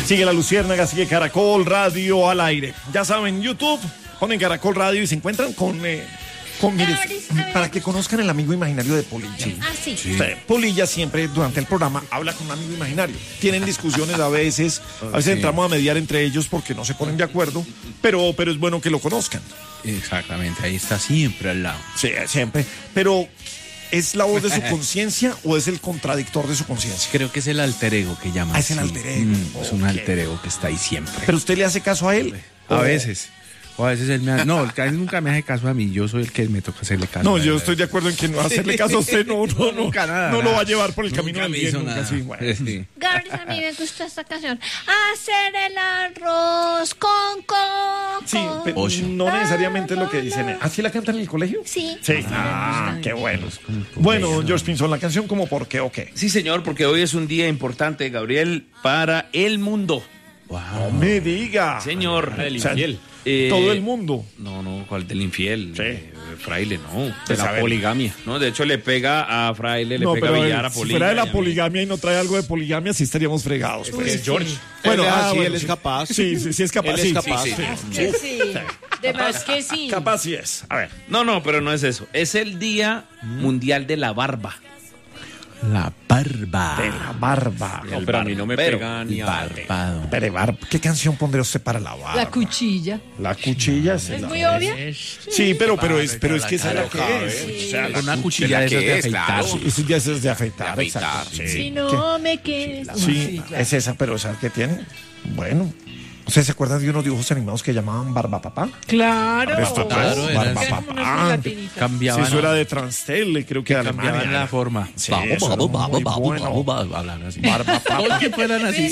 Sigue La Luciérnaga, sigue Caracol Radio al aire. Ya saben, YouTube, ponen Caracol Radio y se encuentran con mire, para que conozcan el amigo imaginario de Polilla. Sí. Polilla siempre durante el programa habla con un amigo imaginario. Tienen discusiones a veces entramos a mediar entre ellos porque no se ponen de acuerdo, pero es bueno que lo conozcan. Exactamente, ahí está siempre al lado. Sí, siempre. Pero, ¿es la voz de su conciencia o es el contradictor de su conciencia? Creo que es el alter ego que llaman. Es el alter ego. Es un alter ego que está ahí siempre. ¿Pero usted le hace caso a él? A veces. O a veces él me hace... No, él nunca me hace caso a mí. Yo soy el que me toca hacerle caso. No, yo estoy de acuerdo en que no hacerle caso a usted Nunca nada. No lo va a llevar por el Nunca camino del me bien. hizo Nunca, nada. sí, bueno. Sí. Gabriel, a mí me gusta esta canción. Hacer el arroz con coco. Sí, pero no necesariamente es lo que dicen. ¿Así la cantan en el colegio? Sí. Sí. Qué bueno. Bueno, George Pinzón, la canción como por qué o qué. Sí, señor, porque hoy es un día importante, Gabriel, para el mundo. No me diga. Señor. Del O sea, infiel. todo el mundo. No, ¿cuál del infiel? Sí. Fraile, no. De la poligamia. No, de hecho le pega a Fraile, le No, pega pero a Villar, a si Polilla. fuera de y la a mí. poligamia y no trae algo de poligamia, sí estaríamos fregados. Pues. Es George. Bueno, Él es capaz. Sí, es capaz. Él es sí, capaz. sí. Sí. De más que sí. Capaz sí es. A ver. No, pero no es eso. Es el Día Mundial de la Barba. La barba. De la barba. No, pero a mí no me Barbero. pega ni a... Barbado. Pero barba. ¿Qué canción pondría usted para la barba? La cuchilla. La cuchilla. ¿Es muy obvia? Sí, pero es que esa es la que es. O sea, Una cuchilla de esas de afeitar. Eso ya es de afeitar. Exacto. Si Sí. no me quieres. Sí, es esa, pero ¿sabes qué tiene? Bueno. ¿Ustedes se acuerdan de unos dibujos animados que llamaban Barba Papá? Claro. Claro, era Barba así. Papá. Cambiaban. Sí, eso era de Transtel, creo que de Cambiaban Alemania. la forma. Sí, eso era muy bueno. Hablan así. Barba Papá. Que fueran así.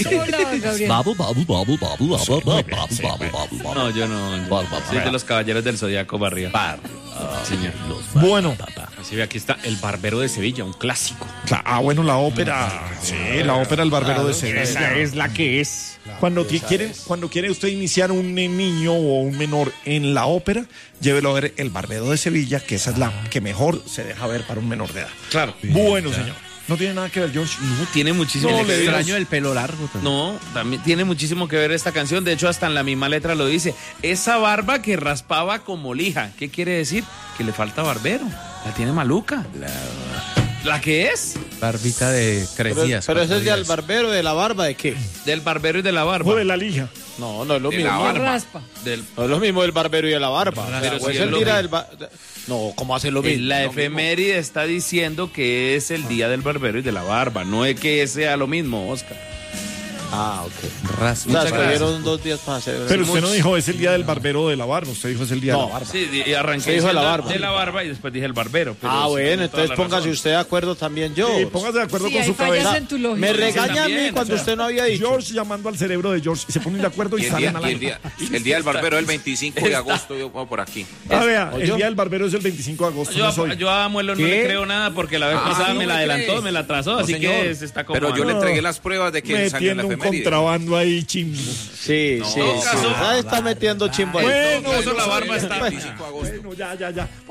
No, yo no. Soy de los caballeros del Zodíaco Barría. Señor. Bueno. Así ve, aquí está El Barbero de Sevilla, un clásico. Bueno, la ópera. Sí, la ópera El Barbero de Sevilla. Esa es la que es. Cuando quiere usted iniciar un niño o un menor en la ópera, llévelo a ver El Barbero de Sevilla, que esa es la que mejor se deja ver para un menor de edad. Claro. Bueno, señor. No tiene nada que ver, George. No, tiene muchísimo No, que le ver. Extraño el pelo largo. No, también tiene muchísimo que ver esta canción. De hecho, hasta en la misma letra lo dice. Esa barba que raspaba como lija. ¿Qué quiere decir? Que le falta barbero. La tiene maluca. ¿La que es? Barbita de 3 días. Pero ese 4 es del días. barbero, de la barba, ¿de qué? Del barbero y de la barba. O de la lija. No, no es lo De mismo. la barba. raspa. No es lo mismo del barbero y de la barba. Pero O sí es es el lo día mismo. del No, ¿cómo hace lo mismo? La Lo mismo. efeméride está diciendo que es el día del barbero y de la barba. No es que sea lo mismo, Oscar. Ah, ok. Raspa. O sea, Muchas gracias. escogieron 2 días para hacer. Pero usted no dijo es el día del barbero de la barba, usted dijo es el día de la barba. Sí, y arranqué Se dijo de la diciendo barba. de la barba y después dije el barbero. pero Ah, sí, bueno, tiene toda entonces la póngase razón. usted de acuerdo también yo. Sí, póngase de acuerdo Sí, con hay su fallas cabeza. en tu lógica. Me regaña a también, mí cuando o sea, usted no había dicho. George llamando al cerebro de George y se ponen de acuerdo y salen a la el día del barbero el 25 de agosto, yo pongo por aquí. vea, el día del barbero es el 25 de agosto. no es hoy. Yo a Muelo no ¿Qué? le creo nada porque la vez pasada me la adelantó, me la atrasó, No, así señor. que se está como... Pero yo le entregué las pruebas de que salió en Metiendo la un efeméride. contrabando ahí chimbo. Sí, sí, sí. caso. Ahí está metiendo chimbo ahí. Bueno, Eso la barba está... 25 de agosto. Bueno, ya.